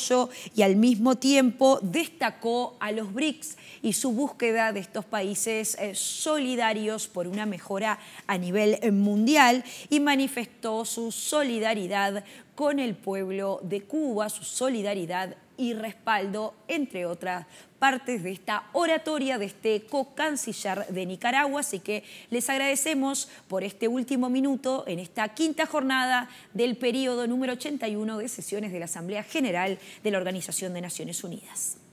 desarrollo y al mismo tiempo destacó a los BRICS y su búsqueda de estos países solidarios por una mejora a nivel mundial y manifestó su solidaridad con el pueblo de Cuba, su solidaridad y respaldo, entre otras partes de esta oratoria de este co-canciller de Nicaragua. Así que les agradecemos por este último minuto en esta quinta jornada del periodo número 81 de sesiones de la Asamblea General de la Organización de Naciones Unidas.